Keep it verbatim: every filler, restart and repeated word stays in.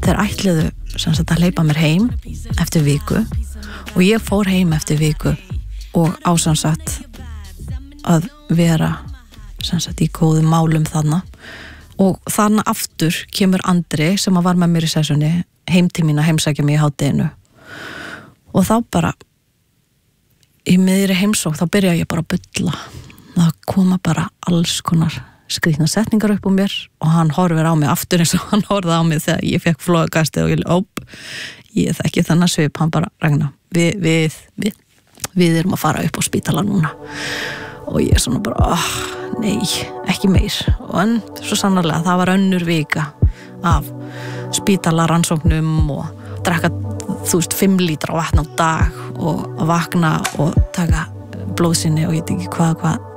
þeir ætluðu sem sagt að hleypa mér heim eftir viku og ég fór heim eftir viku og á sem sagt að vera sem sagt í góðum málum þarna og þarna aftur kemur Andri sem að var með mér í sessunni heim til mín að heimsækja mig í hádeginu og þá bara í miðri heimsókn þá byrja ég bara að bulla það koma bara alls konar skrýtna setningar upp á mér og hann horfir á mig aftur eins og hann horfði á mig þegar ég fekk flóðagasti og ég óp, ég þekki þannig svip hann bara, Ragnar, við, við, við, við erum að fara upp á spítala núna og ég er svona bara, oh, nei, ekki meir og en svo sannarlega það var önnur vika af spítalarannsóknum og drekka, þú veist, fimm lítra vatn á dag og að vakna og taka blóðsynni og ég veit ekki hvað, hvað